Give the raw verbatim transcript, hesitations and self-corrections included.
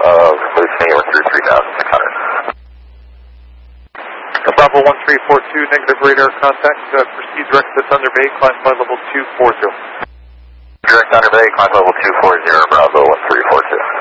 of Lucy over through three thousand six hundred. Bravo one three four two, negative radar contact. Uh, proceed direct to Thunder Bay, climb flight level two four zero. Direct Thunder Bay, climb level two four zero, Bravo one three four two.